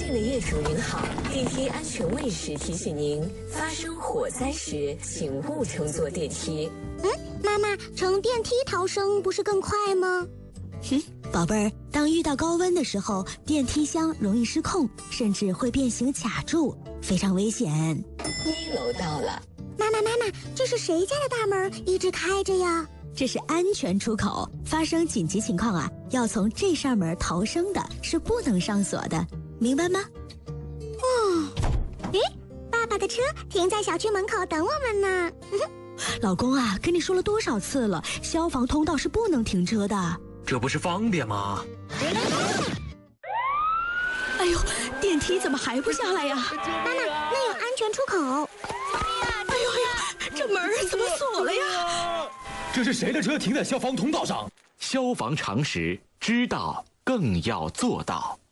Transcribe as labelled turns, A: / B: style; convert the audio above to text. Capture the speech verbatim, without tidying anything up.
A: 的业主您好，电梯安全卫士提醒您，发生火灾时请勿乘坐电梯。
B: 嗯，妈妈，乘电梯逃生不是更快吗？
C: 哼，宝贝儿，当遇到高温的时候，电梯箱容易失控，甚至会变形卡住，非常危险。
A: 一楼到了。
B: 妈妈，妈妈，这是谁家的大门一直开着呀？
C: 这是安全出口，发生紧急情况啊，要从这扇门逃生的，是不能上锁的，明白吗？
B: 哦，诶，爸爸的车停在小区门口等我们呢。
C: 老公啊，跟你说了多少次了，消防通道是不能停车的。
D: 这不是方便吗？
C: 哎呦，电梯怎么还不下来呀？
B: 妈妈，那有安全出口。
C: 哎呦哎呦，这门怎么锁了呀？
E: 这是谁的车停在消防通道上？
D: 消防常识，知道更要做到。